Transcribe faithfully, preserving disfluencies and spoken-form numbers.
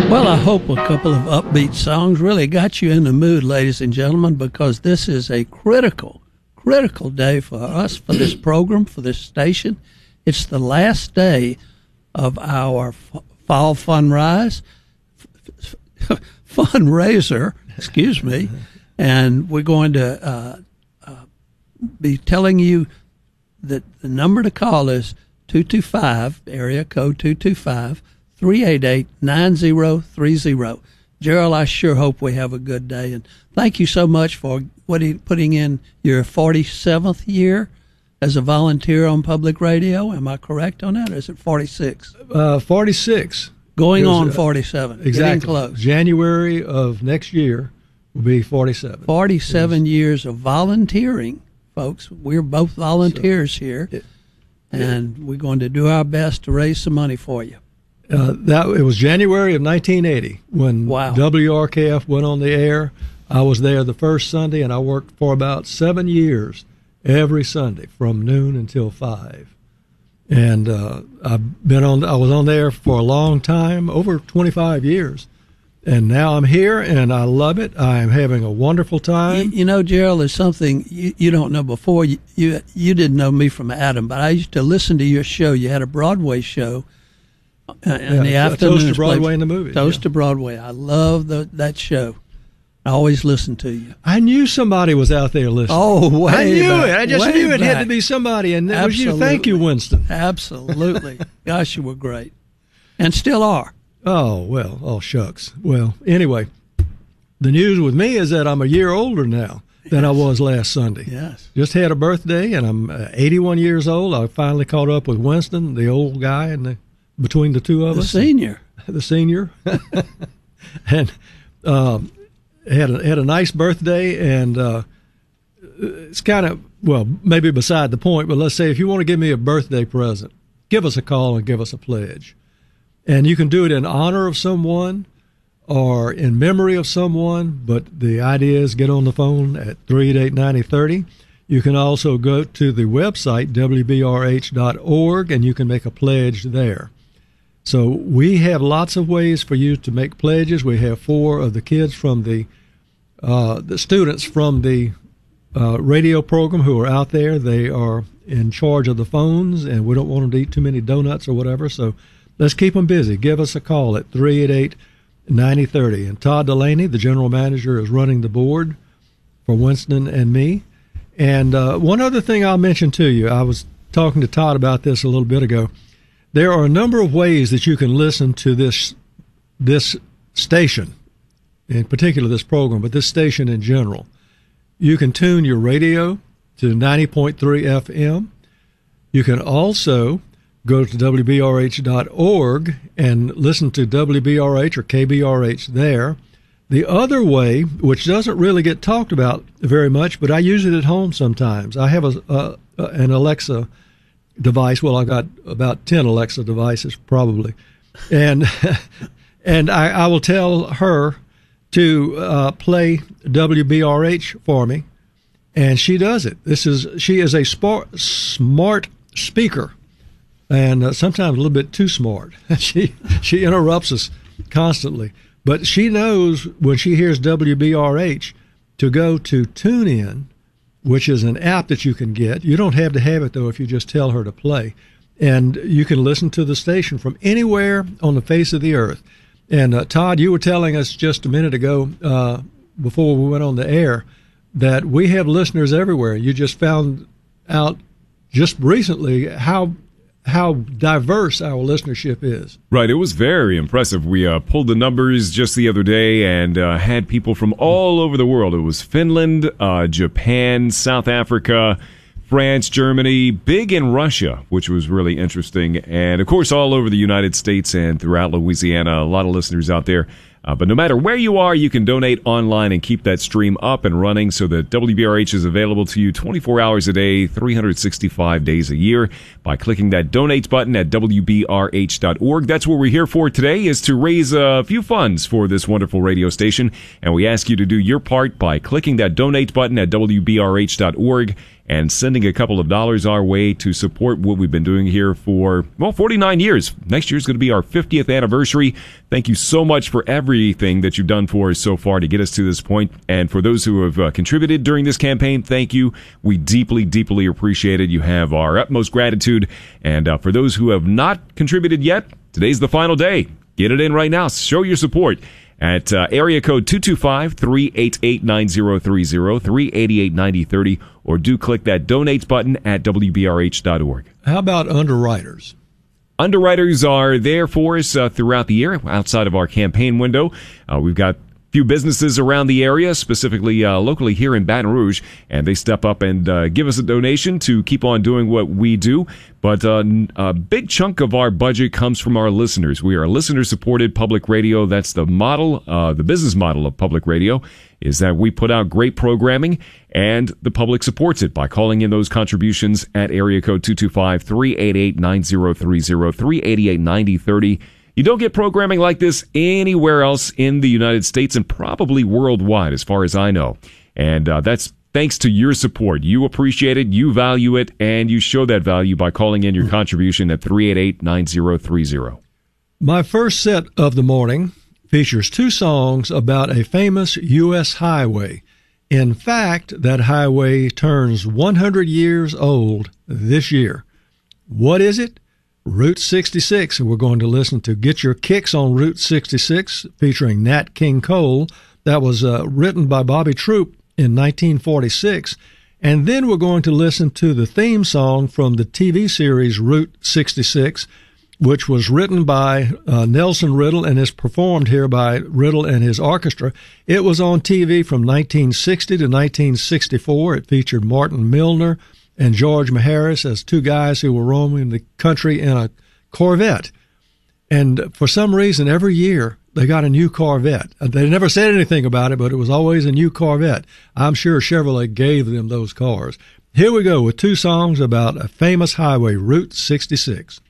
Well, I hope a couple of upbeat songs really got you in the mood, ladies and gentlemen, because this is a critical, critical day for us, for this program, for this station. It's the last day of our f- fall fundraise, f- f- fundraiser, excuse me, and we're going to uh, uh, be telling you that the number to call is two two five, area code two two five, three eight eight, nine zero three zero. Gerald, I sure hope we have a good day. And thank you so much for what he, putting in your forty-seventh year as a volunteer on public radio. Am I correct on that, or is it forty-six? Uh, forty-six. Going There's, on forty-seven. Exactly. Getting close. January of next year will be forty-seven. forty-seven yes. years of volunteering, folks. We're both volunteers so, here, it, and it, we're going to do our best to raise some money for you. Uh, that it was January of nineteen eighty when wow. W R K F went on the air. I was there the first Sunday, and I worked for about seven years every Sunday from noon until five. And uh, I've been on. I was on there for a long time, over twenty-five years, and now I'm here, and I love it. I'm having a wonderful time. You, you know, Gerald, there's something you, you don't know before. You, you you didn't know me from Adam, but I used to listen to your show. You had a Broadway show. Uh, in yeah, the afternoon, Toast to Broadway in the movies. Toast yeah. to Broadway. I love the, that show. I always listen to you. I knew somebody was out there listening. Oh, way I knew back, it. I just knew it back. had to be somebody, and it was you. Absolutely. Thank you, Winston. Absolutely. Gosh, you were great, and still are. Oh well. Oh shucks. Well, anyway, the news with me is that I'm a year older now than yes. I was last Sunday. Yes. Just had a birthday, and I'm uh, eighty-one years old. I finally caught up with Winston, the old guy, and the. Between the two of the us, the senior, the senior, and um, had a had a nice birthday, and uh, it's kind of well, maybe beside the point, but let's say if you want to give me a birthday present, give us a call and give us a pledge, and you can do it in honor of someone or in memory of someone. But the idea is get on the phone at three eight eight, nine zero three zero. You can also go to the website w b r h dot org, and you can make a pledge there. So we have lots of ways for you to make pledges. We have four of the kids from the uh, the students from the uh, radio program who are out there. They are in charge of the phones, and we don't want them to eat too many donuts or whatever. So let's keep them busy. Give us a call at three eight eight, nine zero three zero. And Todd Delaney, the general manager, is running the board for Winston and me. And uh, one other thing I'll mention to you, I was talking to Todd about this a little bit ago. There are a number of ways that you can listen to this this station, in particular this program, but this station in general. You can tune your radio to ninety point three F M. You can also go to w b r h dot org and listen to W B R H or K B R H there. The other way, which doesn't really get talked about very much, but I use it at home sometimes. I have a, a an Alexa device. Well, I've got about ten Alexa devices probably, and and I, I will tell her to uh, play W B R H for me, and she does it. This is she is a smart smart speaker, and uh, sometimes a little bit too smart. she she interrupts us constantly. But she knows when she hears W B R H to go to TuneIn, which is an app that you can get. You don't have to have it, though, if you just tell her to play. And you can listen to the station from anywhere on the face of the earth. And, uh, Todd, you were telling us just a minute ago, uh, before we went on the air, that we have listeners everywhere. You just found out just recently how how diverse our listenership is. Right. It was very impressive. We uh, pulled the numbers just the other day and uh, had people from all over the world. It was Finland, uh, Japan, South Africa, France, Germany, big in Russia, which was really interesting. And, of course, all over the United States and throughout Louisiana. A lot of listeners out there. Uh, but no matter where you are, you can donate online and keep that stream up and running so that W B R H is available to you twenty-four hours a day, three hundred sixty-five days a year by clicking that donate button at w b r h dot org. That's what we're here for today, is to raise a few funds for this wonderful radio station. And we ask you to do your part by clicking that donate button at w b r h dot org and sending a couple of dollars our way to support what we've been doing here for, well, forty-nine years. Next year's going to be our fiftieth anniversary. Thank you so much for everything that you've done for us so far to get us to this point. And for those who have uh, contributed during this campaign, thank you. We deeply, deeply appreciate it. You have our utmost gratitude. And uh, for those who have not contributed yet, today's the final day. Get it in right now. Show your support at uh, area code two two five, three eight eight, nine zero three zero, three eight eight, nine zero three zero, or do click that donate button at W B R H dot org. How about underwriters? Underwriters are there for us uh, throughout the year outside of our campaign window. Uh, we've got few businesses around the area, specifically uh, locally here in Baton Rouge, and they step up and uh, give us a donation to keep on doing what we do. But uh, a big chunk of our budget comes from our listeners. We are listener-supported public radio. That's the model, uh, the business model of public radio, is that we put out great programming, and the public supports it by calling in those contributions at area code two two five, three eight eight, nine zero three zero, three eight eight, nine zero three zero. You don't get programming like this anywhere else in the United States and probably worldwide, as far as I know. And uh, that's thanks to your support. You appreciate it, you value it, and you show that value by calling in your contribution at three eight eight, nine zero three zero. My first set of the morning features two songs about a famous U S highway. In fact, that highway turns one hundred years old this year. What is it? Route sixty-six, and we're going to listen to Get Your Kicks on Route sixty-six, featuring Nat King Cole. That was uh, written by Bobby Troup in nineteen forty-six. And then we're going to listen to the theme song from the T V series Route sixty-six, which was written by uh, Nelson Riddle and is performed here by Riddle and his orchestra. It was on T V from nineteen sixty to nineteen sixty-four. It featured Martin Milner and George Maharis as two guys who were roaming the country in a Corvette. And for some reason, every year, they got a new Corvette. They never said anything about it, but it was always a new Corvette. I'm sure Chevrolet gave them those cars. Here we go with two songs about a famous highway, Route sixty-six.